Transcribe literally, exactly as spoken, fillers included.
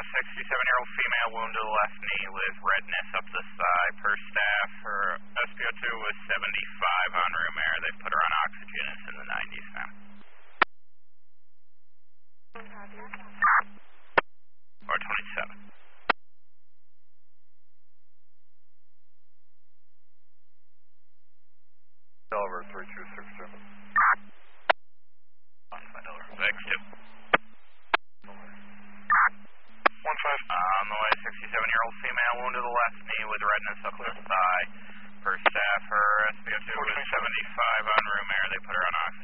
sixty-seven-year-old female wound to the left knee with redness up the thigh. Per staff, her S P O two was seventy-five on room air. They put her on oxygen. It's in the nineties now. Or twenty-seven. Delaware three two six two. Vex two. One five. On the way, sixty-seven-year-old female wound to the left knee with redness up the thigh. Per staff, her S P O two was seventy-five on room air. They put her on oxygen.